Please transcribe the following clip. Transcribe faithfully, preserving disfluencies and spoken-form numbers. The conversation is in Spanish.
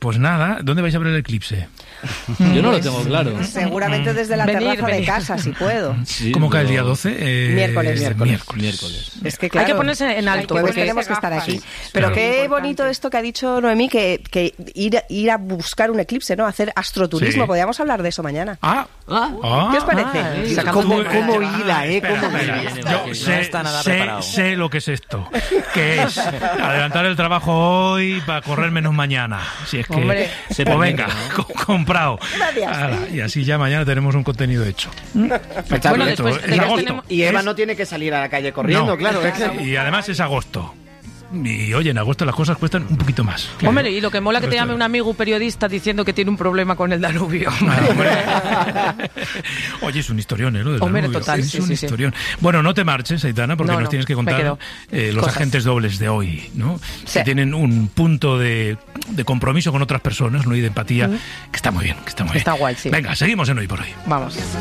pues nada, ¿dónde vais a ver el eclipse? Yo no lo tengo claro. Seguramente desde la Venir, terraza venir. de casa, si puedo. Sí, ¿Cómo cae el pero- día doce? Eh, Miércoles. Miércoles. Miércoles. Es que claro, Hay que ponerse en alto. jueves porque tenemos que estar aquí. gafas. Pero Claro. qué bonito esto que ha dicho Noemí, que, que ir, ir a buscar un eclipse, ¿no? Hacer astroturismo. Sí. Podríamos hablar de eso mañana. Ah, Ah, ah. ¿Qué os parece? Ah, sí. sacando ¿Cómo, un- cómo Ah, hila, eh? espera, ¿Cómo espera. hila? Yo No sé, está nada sé, preparado. sé lo que es esto. Que es adelantar el trabajo hoy para correr menos mañana. Si es que... Hombre. Se pues permite, venga, ¿no? co- comprado. Gracias. Ala, y así ya mañana tenemos un contenido hecho. Bueno, Esto después- es después agosto. tenemos- Y Eva Es- no tiene que salir a la calle corriendo, No. claro. es que- Y además es agosto. Y oye, en agosto las cosas cuestan un poquito más. Hombre, y lo que mola que te Cuesta- llame un amigo periodista diciendo que tiene un problema con el Danubio. Ah, hombre. Oye, es un historión, ¿eh? Lo del Hombre, Danubio. total, es sí, un sí, sí. historión. Bueno, no te marches, Aitana, porque No, nos no, tienes que me contar quedo. eh, los Cosas. agentes dobles de hoy, ¿no? Sí. Que tienen un punto de, de compromiso con otras personas, ¿no? Y de empatía, que está muy bien, que está muy Está bien. guay, sí. Venga, seguimos en Hoy por Hoy. Vamos.